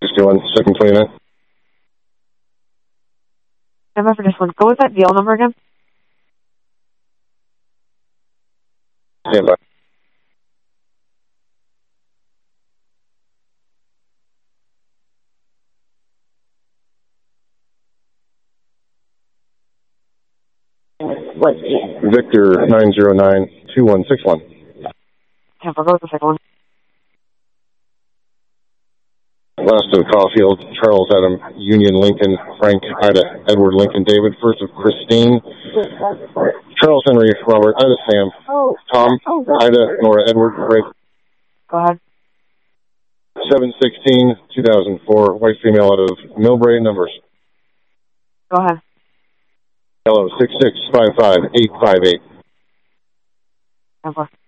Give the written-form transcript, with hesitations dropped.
61, second 29. Number for this one. Go with that deal number again. Stand by. What's the Victor 909-2161. 10-4, go with the second one. Last of Caulfield, Charles Adam, Union Lincoln, Frank Ida, Edward Lincoln, David, first of Christine, Charles Henry, Robert, Ida Sam, Tom, Ida, Nora, Edward, Ray. Go ahead. 7/16/2004, white female out of Millbrae, numbers. Go ahead. Hello, 6655858. 10-4.